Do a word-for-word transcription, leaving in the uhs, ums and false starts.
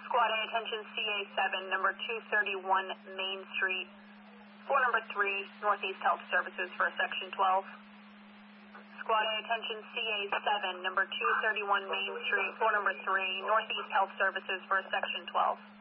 Squad A, attention C A seven, number two thirty-one Main Street, floor number three, Northeast Health Services for Section twelve. Squad A, attention C A seven, number two thirty-one Main Street, floor number three, Northeast Health Services for Section twelve.